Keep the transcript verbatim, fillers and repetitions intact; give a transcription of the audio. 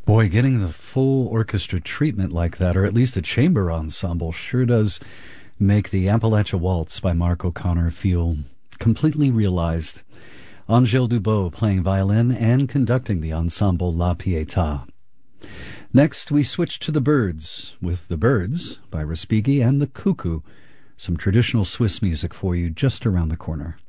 Boy, getting the full orchestra treatment like that, or at least a chamber ensemble, sure does make the Appalachia Waltz by Mark O'Connor feel completely realized. Angèle Dubot playing violin and conducting the ensemble La Pietà. Next, we switch to the Birds, with The Birds by Respighi and The Cuckoo, some traditional Swiss music for you just around the corner.